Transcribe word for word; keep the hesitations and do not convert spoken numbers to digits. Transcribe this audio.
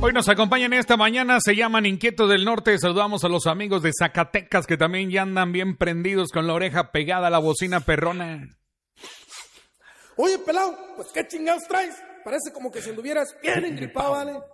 Hoy nos acompañan esta mañana, se llaman Inquietos del Norte. Saludamos a los amigos de Zacatecas que también ya andan bien prendidos con la oreja pegada a la bocina perrona. Oye, pelado, pues qué chingados traes. Parece como que si anduvieras bien engripado, ¿vale?